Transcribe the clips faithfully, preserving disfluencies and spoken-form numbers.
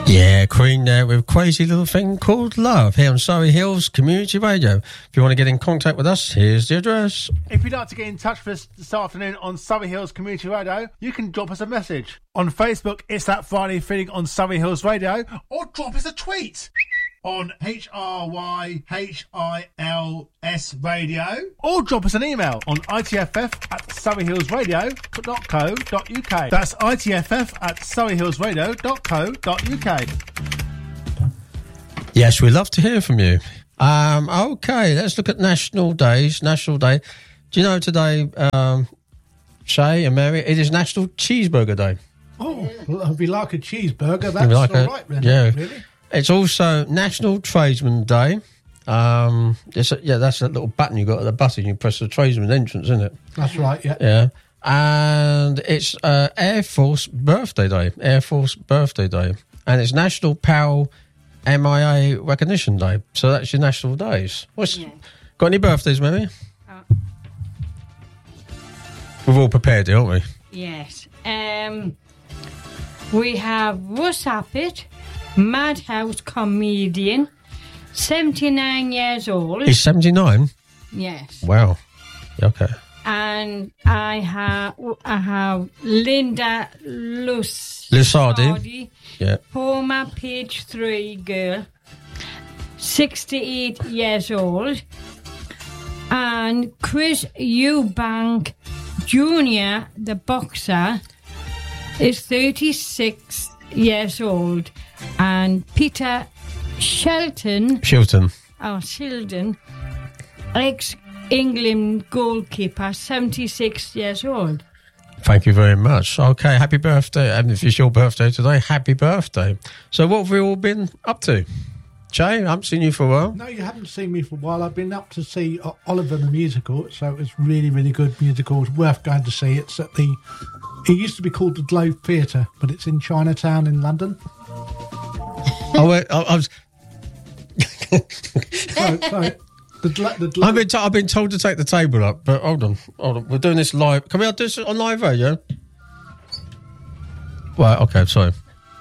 Yeah, Queen there with Crazy Little Thing Called Love here on Surrey Hills Community Radio. If you want to get in contact with us, here's the address. If you'd like to get in touch with us this afternoon on Surrey Hills Community Radio, you can drop us a message. On Facebook, it's That Friday Feeling on Surrey Hills Radio, or drop us a tweet on H R Y H I L S Radio, or drop us an email on I T F F at surrey hills radio dot co dot U K. That's I T F F at surrey hills radio dot co dot U K. Yes, we'd love to hear from you. Um, okay, let's look at National Days. National Day. Do you know today, um, Shay and Mary, it is National Cheeseburger Day. Oh, well, if you like a cheeseburger, that's like all a, right, then, yeah. really. It's also National Tradesman Day. Um, it's a, yeah, that's that little button you got at the button. You press the tradesman entrance, isn't it? That's right, yeah. Yeah. And it's uh, Air Force Birthday Day. Air Force Birthday Day. And it's National PAL M I A Recognition Day. So that's your national days. What's, yeah. Got any birthdays, Mary? Oh. We've all prepared, aren't we? Yes. Um, we have Russ Appett, Madhouse comedian, seventy-nine years old. He's seventy-nine? Yes. Wow. Okay. And I have I have Linda Lus- Lusardi. Lusardi, yeah. former Page Three girl, sixty-eight years old. And Chris Eubank Junior, the boxer, is thirty-six years old. And Peter Shelton, Shilton, oh, Shildon, ex-England goalkeeper, seventy-six years old. Thank you very much. Okay, happy birthday. And if it's your birthday today, happy birthday. So what have we all been up to? Jay, I haven't seen you for a while. No, you haven't seen me for a while. I've been up to see uh, Oliver the Musical, so it's really, really good musical. It's worth going to see. It's at the... It used to be called the Globe Theatre, but it's in Chinatown in London. Oh, wait, I, I was... sorry, sorry. The, the, the, I've, been to, I've been told to take the table up, but hold on, hold on. We're doing this live. Can we do this on live radio? Right, okay, sorry.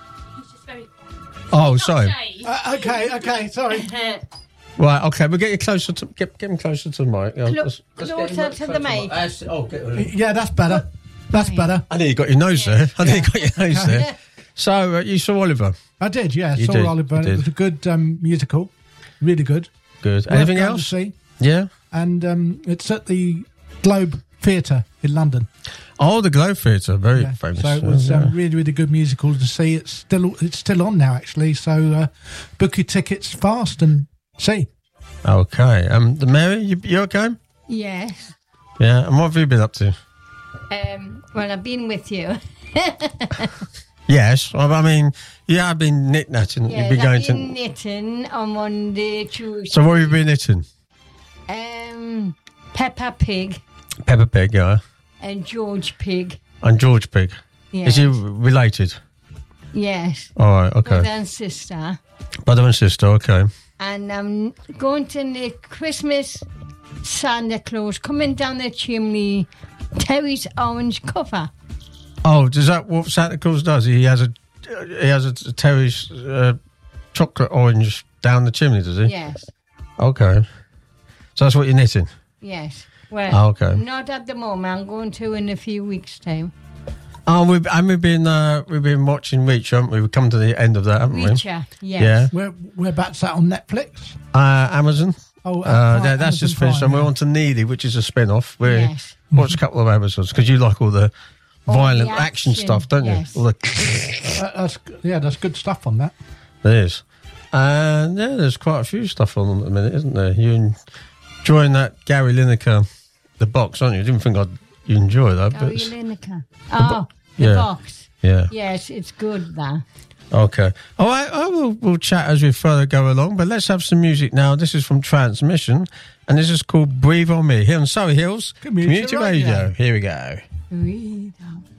Oh, sorry. Uh, okay, okay, sorry. Right, okay, we'll get you closer to... Get, get him closer to the mic. Yeah, Clo- let's, let's closer to the mic. To oh, get yeah, that's better. That's better. I think you got your nose yeah. there. I think you got your nose okay. there. So, uh, you saw Oliver? I did, yeah. You saw did, Oliver. It was a good um, musical. Really good. Good. Worth Anything going else? To see. Yeah. And um, it's at the Globe Theatre in London. Oh, the Globe Theatre, very yeah. famous. So it was yeah. um, really, really good musical to see. It's still it's still on now, actually. So uh, book your tickets fast and see. Okay. Um, the Mary, you, you okay? Yes. Yeah. And what have you been up to? Um. Well, I've been with you. Yes. Well, I mean, yeah, I've been knit-knitting. Yes, You've been I've going been to... knitting on Monday, Tuesday. So what have you been knitting? Um, Peppa Pig. Peppa Pig, yeah. And George Pig. And George Pig. Yes. Is he related? Yes. All right, okay. Brother and sister. Brother and sister, okay. And I'm going to knit Christmas Santa Claus coming down the chimney, Terry's orange cover. Oh, is that what Santa Claus does? He has a he has a Terry's uh, chocolate orange down the chimney, does he? Yes. Okay. So that's what you're knitting? Yes. Well, oh, okay. Not at the moment. I'm going to in a few weeks' time. Oh, we've and we've been uh, we've been watching Reach, haven't we? We've come to the end of that, haven't Reacher, we? yes. Yeah. Where whereabouts that on Netflix? Uh, Amazon. Oh, uh, uh, yeah, that's Amazon just finished, Prime, and we're yeah. on to Neely, which is a spin-off. We yes. watched a couple of episodes because you like all the all violent the action. action stuff, don't yes. you? All the uh, that's, yeah, that's good stuff on that. There is, and yeah, there's quite a few stuff on at the minute, isn't there? You enjoying that Gary Lineker, the box, aren't you? Didn't think I'd you enjoy that, Gary but it's, Lineker. Oh, the yeah. box. Yeah. Yes, it's good, that. Okay. All right, I will, we'll chat as we further go along, but let's have some music now. This is from Transmission, and this is called Breathe on Me, here on Surrey Hills Community Community Radio. Radio. Here we go. Breathe on me.